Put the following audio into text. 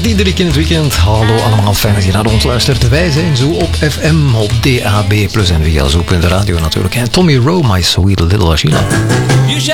Diederik in het weekend. Hallo allemaal, fijn dat je naar ons luistert. Wij zijn Zo op FM, op DAB+, en via Zo.radio natuurlijk. En Tommy Rowe, My Sweet Little Sheila.